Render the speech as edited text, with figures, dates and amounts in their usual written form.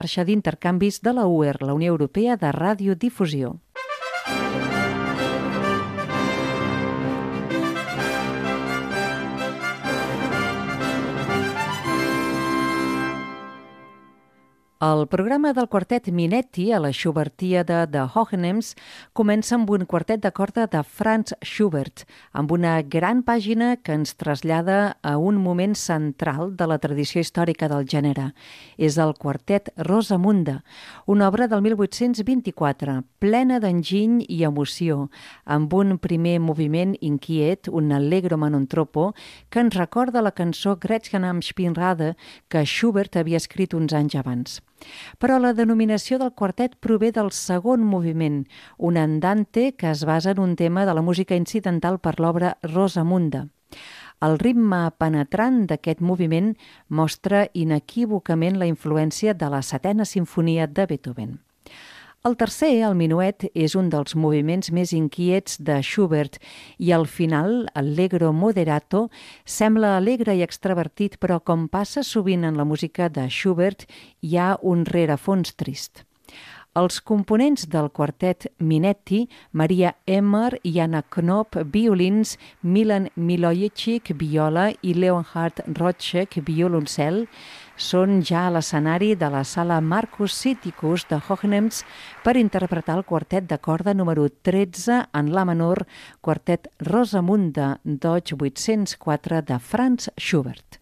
xarxa d'intercanvis de la UER, la Unió Europea de Radiodifusió. El programa del quartet Minetti a la Schubertiada de Hohenems comença amb un quartet de corda de Franz Schubert, amb una gran pàgina que ens trasllada a un moment central de la tradició històrica del gènere. És el quartet Rosamunda, una obra del 1824, plena d'enginy i emoció, amb un primer moviment inquiet, un allegro ma non troppo, que ens recorda la cançó Gretchen am Spinnrad que Schubert havia escrit uns anys abans. Però la denominació del quartet prové del segon moviment, un andante que es basa en un tema de la música incidental per l'obra Rosamunda. El ritme penetrant d'aquest moviment mostra inequívocament la influència de la setena simfonia de Beethoven. El tercer, el minuet, és un dels moviments més inquiets de Schubert i al final, allegro moderato, sembla alegre i extravertit, però com passa sovint en la música de Schubert, hi ha un rerefons trist. Els components del quartet Minetti, Maria Emmer i Anna Knopp, violins, Milan Milojicic, viola i Leonhard Rotschek, violoncel, són ja a l'escenari de la sala Marcus Sitticus de Hohenems per interpretar el quartet de corda número 13 en la menor, quartet Rosamunda, Deutsch 804 de Franz Schubert.